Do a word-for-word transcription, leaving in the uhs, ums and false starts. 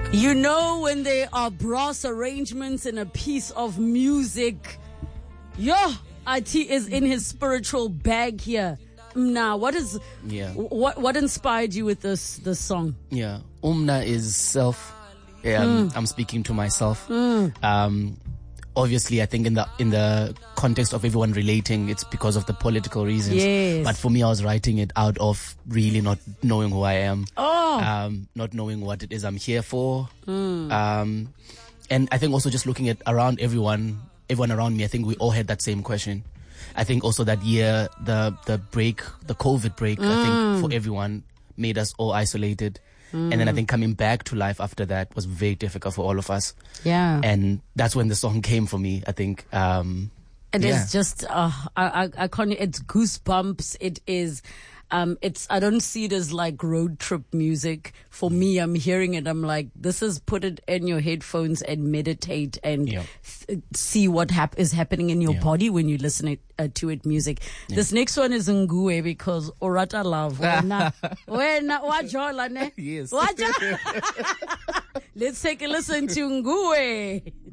You know, when there are brass arrangements in a piece of music, yo, I T is in his spiritual bag here. Now, what is yeah? What what inspired you with this this song? Yeah, Umna is self. Yeah, Mm. I'm, I'm speaking to myself. Mm. Um, obviously, I think in the in the context of everyone relating, it's because of the political reasons. Yes. But for me, I was writing it out of really not knowing who I am. Oh. Um, not knowing what it is I'm here for. Mm. Um, and I think also just looking at around everyone, everyone around me, I think we all had that same question. I think also that year, the the break, the COVID break, Mm. I think for everyone made us all isolated. Mm. And then I think coming back to life after that was very difficult for all of us. Yeah. And that's when the song came for me, I think. Um, It yeah. is just, uh, I, I, I can't, it's goosebumps. It is, um, it's, I don't see it as like road trip music. For me, I'm hearing it. I'm like, this is put it in your headphones and meditate and Yeah. th- see what hap- is happening in your Yeah. body when you listen it, uh, to it music. Yeah. This next one is Ngue because Orata Love. Wena, wena, wajola ne? Yes. Wajola. Let's take a listen to Ngue.